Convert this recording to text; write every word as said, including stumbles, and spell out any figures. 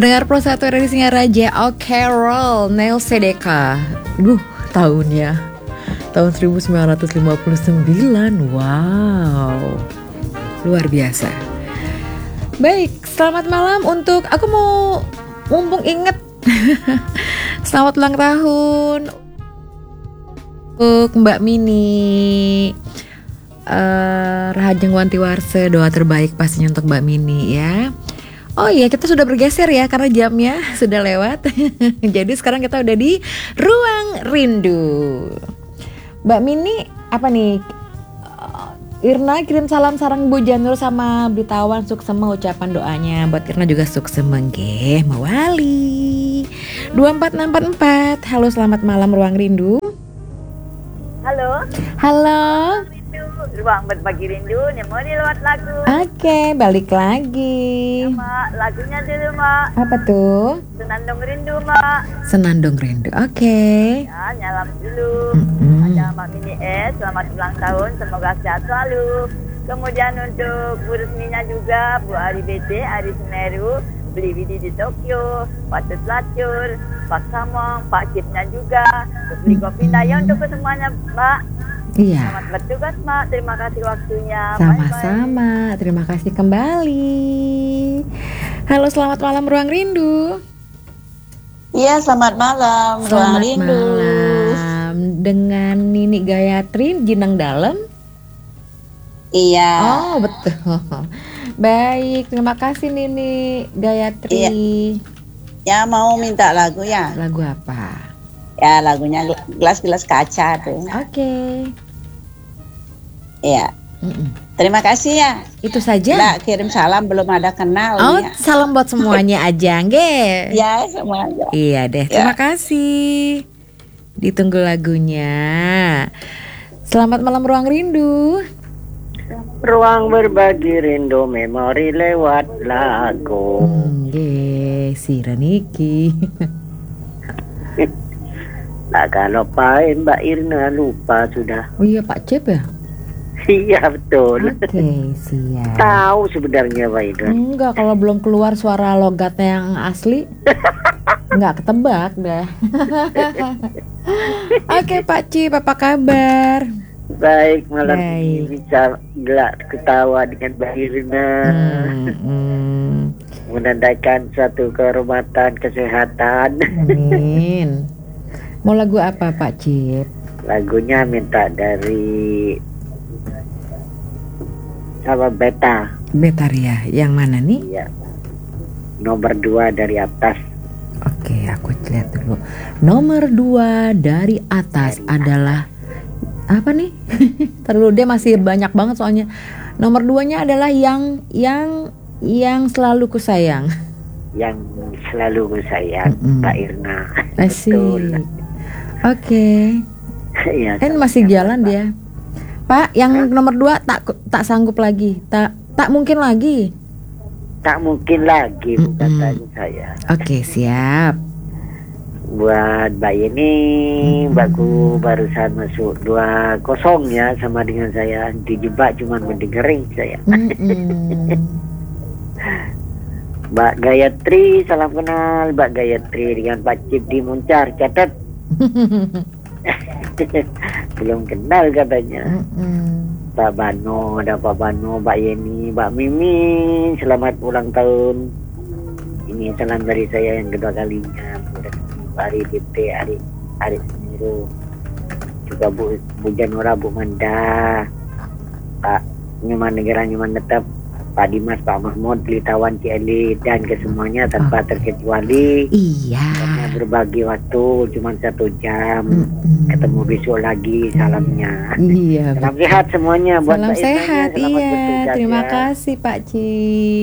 Pendengar Pro satu dari Singaraja, Oke Roll, Neil Sedeka. Duh, tahunnya tahun seribu sembilan ratus lima puluh sembilan. Wow, luar biasa. Baik, selamat malam untuk, aku mau mumpung inget selamat ulang tahun untuk Mbak Mini, uh, Rahajeng Wanti Warse. Doa terbaik pastinya untuk Mbak Mini ya. Oh iya, kita sudah bergeser ya karena jamnya sudah lewat. Jadi sekarang kita udah di Ruang Rindu. Mbak Mini, apa nih? Irna kirim salam sarang Bu Janur sama Blitawan suksema ucapan doanya. Buat Irna juga suksema nggih, mawali. dua empat enam empat empat. Halo, selamat malam Ruang Rindu. Halo. Halo. Ruang Berbagi Rindu, mau lewat lagu. Oke, balik lagi. Ya, Mak, lagunya dulu, Mak. Apa tuh? Senandung Rindu, Mak. Senandung Rindu, oke. Ya, nyalam dulu. Mm-hmm. Ada Mbak Mini S, selamat ulang tahun, semoga sehat selalu. Kemudian untuk Bu Rusminya juga, Bu Ari B C, Ari Semeru, Beli Widi di Tokyo, Pak Tut Lacur, Pak Samong, Pak Cipnya juga, terus beli kopi Daya untuk semuanya, Mbak. Iya. Selamat bertugas, Mak. Terima kasih waktunya. Sama-sama. Terima kasih kembali. Halo, selamat malam Ruang Rindu. Iya, selamat malam Ruang Selamat Rindu. malam dengan Nini Gayatri, Jinang Dalem. Iya. Oh, betul. Baik, terima kasih Nini Gayatri. Iya. Ya, mau minta lagu ya? Lagu apa? Ya, lagunya gelas-gelas kaca tuh. Oke. Okay. Iya. Mm-mm. Terima kasih ya. Itu saja. Nggak, kirim salam belum ada kenal. Oh, ya. salam buat semuanya aja, nggih. Ya, semuanya. Iya deh, terima ya. kasih. Ditunggu lagunya. Selamat malam Ruang Rindu. Ruang Berbagi Rindu, memori lewat lagu. Nggih, si Reniki. Nah, kalau Pak Mbak Irna lupa sudah. Oh iya, Pak Cep ya? Iya, betul. Oke, okay, siap. Tahu sebenarnya Mbak Irna. Enggak, kalau belum keluar suara logatnya yang asli enggak ketebak dah. Oke, okay, Pak Cip, apa kabar? Baik, malam Baik. ini bisa gelak ketawa dengan Mbak Irna. Hmm, hmm. Menandakan suatu kehormatan kesehatan. Amin. Mau lagu apa Pak Cip? Lagunya minta dari sama Beta. Betaria, yang mana nih? Iya. Nomor dua dari atas. Oke, aku lihat dulu. Nomor dua dari atas dari adalah atas. Apa nih? Terlalu dia masih banyak banget soalnya. Nomor duanya adalah yang yang yang selalu ku sayang. Yang selalu ku sayang, mm-hmm. Mbak Irna. Asik. Oke. Okay. Ya, kan masih jalan Pak. Dia. Pak, yang Hah? nomor dua tak tak sanggup lagi, tak tak mungkin lagi. Tak mungkin lagi, mm-hmm. bukan tanya saya. Oke, okay, siap. Buat Mbak ini, mm-hmm. Mbakku barusan masuk dua kosong ya sama dengan saya. Dijebak cuman mendengarin saya. Mm-hmm. Mbak Gayatri, salam kenal Mbak Gayatri dengan Pak Cip di Muncar, catat. Belum kenal katanya. Mm-hmm. Pak Bano, ada Pak Bano, Mbak Yeni, Mbak Mimi, selamat ulang tahun. Ini salam dari saya yang kedua kalinya. Pak Ari D P, Ari Ari Semeru, juga Bu Bu Janura, Bu Manda, Pak Nyuman Negara Nyuman Tetap, Pak Dimas, Pak Mahmud, Blitawan, Cieli, dan kesemuanya tanpa oh. terkecuali. Iya. Karena berbagi waktu cuma satu jam. Mm-hmm. Ketemu besok lagi salamnya. Iya. Salam sehat semuanya. Buat Salam Mbak sehat. Irnanya, iya. Terima ya. kasih Pak Ci.